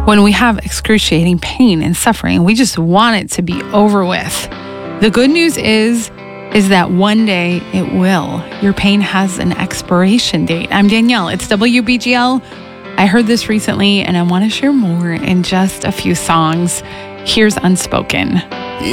when we have excruciating pain and suffering. We just want it to be over with. The good news is that one day it will. Your pain has an expiration date. I'm Danielle. It's WBGL. I heard this recently and I want to share more in just a few songs. Here's Unspoken.